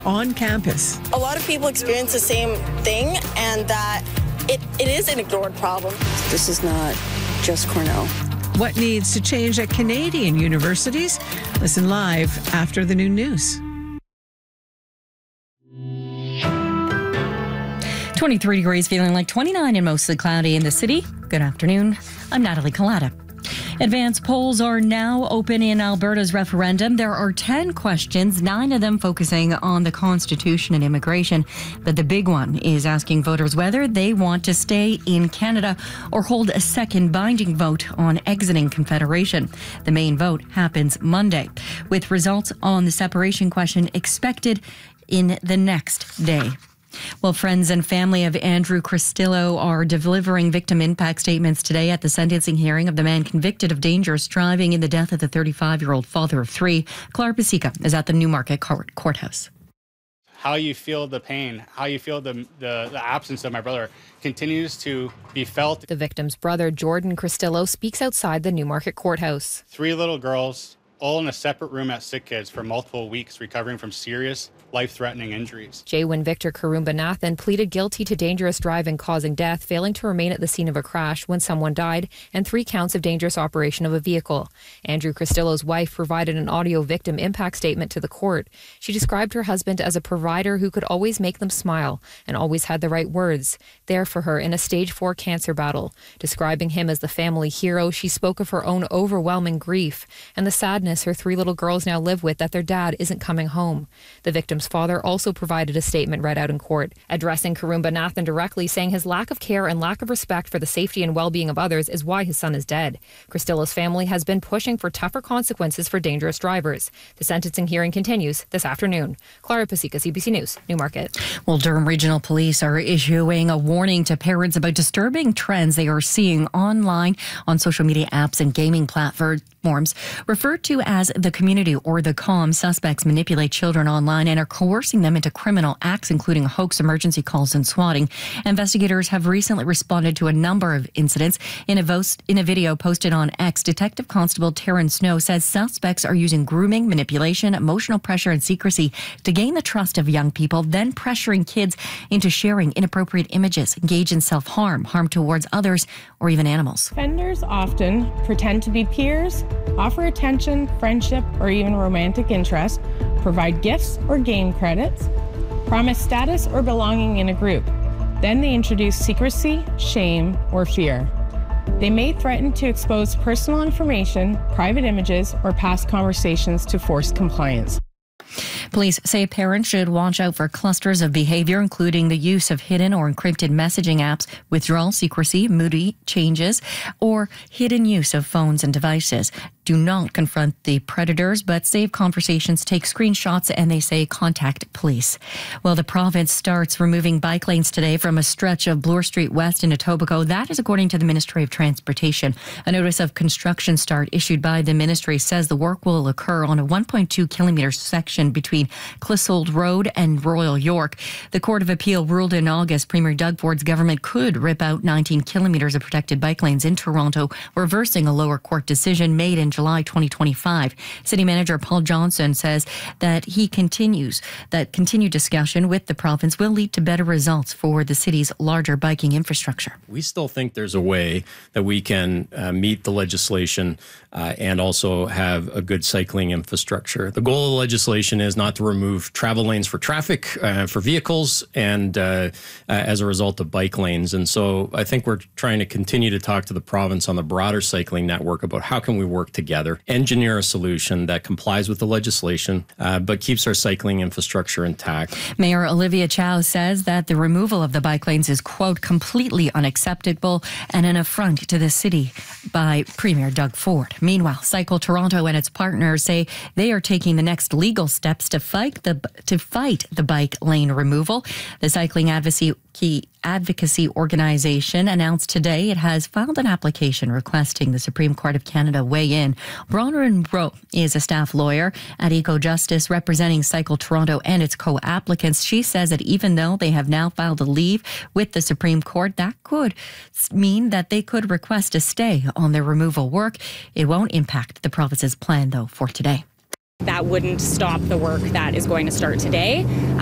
on campus. A lot of people experience the same thing, and that it is an ignored problem. This is not just Cornell. What needs to change at Canadian universities? Listen live after the noon news. 23 degrees, feeling like 29 and mostly cloudy in the city. Good afternoon. I'm Natalie Collada. Advanced polls are now open in Alberta's referendum. There are 10 questions, 9 of them focusing on the Constitution and immigration. But the big one is asking voters whether they want to stay in Canada or hold a second binding vote on exiting Confederation. The main vote happens Monday, with results on the separation question expected in the next day. Well, friends and family of Andrew Cristillo are delivering victim impact statements today at the sentencing hearing of the man convicted of dangerous driving in the death of the 35-year-old father of 3. Clara Pasica is at the Newmarket Courthouse. How you feel the pain, how you feel the absence of my brother continues to be felt. The victim's brother, Jordan Cristillo, speaks outside the Newmarket Courthouse. 3 little girls, all in a separate room at Sick Kids for multiple weeks, recovering from serious, life-threatening injuries. Jaywin Victor Karumbanathan pleaded guilty to dangerous driving causing death, failing to remain at the scene of a crash when someone died, and 3 counts of dangerous operation of a vehicle. Andrew Cristillo's wife provided an audio victim impact statement to the court. She described her husband as a provider who could always make them smile and always had the right words, there for her in a stage 4 cancer battle. Describing him as the family hero, she spoke of her own overwhelming grief and the sadness her 3 little girls now live with that their dad isn't coming home. The victim's father also provided a statement read out in court, addressing Karumbanathan directly, saying his lack of care and lack of respect for the safety and well-being of others is why his son is dead. Cristillo's family has been pushing for tougher consequences for dangerous drivers. The sentencing hearing continues this afternoon. Clara Pasica, CBC News, Newmarket. Well, Durham Regional Police are issuing a warning to parents about disturbing trends they are seeing online on social media apps and gaming platforms referred to as the community or the comm. Suspects manipulate children online and are coercing them into criminal acts, including hoax emergency calls and swatting. Investigators have recently responded to a number of incidents. In a video posted on X, Detective Constable Taryn Snow says suspects are using grooming, manipulation, emotional pressure, and secrecy to gain the trust of young people, then pressuring kids into sharing inappropriate images, engage in self-harm, harm towards others, or even animals. Offenders often pretend to be peers, offer attention, friendship, or even romantic interest, provide gifts or game credits, promise status or belonging in a group. Then they introduce secrecy, shame, or fear. They may threaten to expose personal information, private images, or past conversations to force compliance. Police say parents should watch out for clusters of behavior, including the use of hidden or encrypted messaging apps, withdrawal, secrecy, moody changes, or hidden use of phones and devices. Do not confront the predators, but save conversations, take screenshots, and they say contact police. Well, the province starts removing bike lanes today from a stretch of Bloor Street West in Etobicoke. That is according to the Ministry of Transportation. A notice of construction start issued by the ministry says the work will occur on a 1.2 kilometre section between Clissold Road and Royal York. The Court of Appeal ruled in August Premier Doug Ford's government could rip out 19 kilometres of protected bike lanes in Toronto, reversing a lower court decision made in July 2025. City Manager Paul Johnson says that continued discussion with the province will lead to better results for the city's larger biking infrastructure. We still think there's a way that we can meet the legislation and also have a good cycling infrastructure. The goal of the legislation is not to remove travel lanes for traffic, for vehicles, and as a result of bike lanes. And so I think we're trying to continue to talk to the province on the broader cycling network about how can we work together, engineer a solution that complies with the legislation, but keeps our cycling infrastructure intact. Mayor Olivia Chow says that the removal of the bike lanes is, quote, completely unacceptable and an affront to the city by Premier Doug Ford. Meanwhile, Cycle Toronto and its partners say they are taking the next legal steps to fight the bike lane removal. The cycling advocacy organization announced today it has filed an application requesting the Supreme Court of Canada weigh in. Bronwyn Rowe is a staff lawyer at Eco Justice representing Cycle Toronto and its co-applicants. She says that even though they have now filed a leave with the Supreme Court, that could mean that they could request a stay on their removal work. It won't impact the province's plan, though, for today. That wouldn't stop the work that is going to start today.